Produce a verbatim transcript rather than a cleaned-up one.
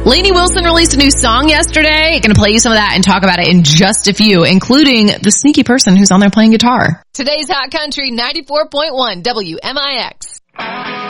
Lainey Wilson released a new song yesterday. Going to play you some of that and talk about it in just a few, including the sneaky person who's on there playing guitar. Today's Hot Country ninety-four point one W M I X.